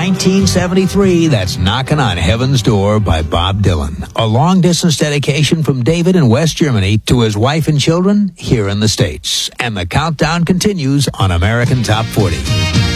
1973, that's Knocking on Heaven's Door by Bob Dylan. A long-distance dedication from David in West Germany to his wife and children here in the States. And the countdown continues on American Top 40.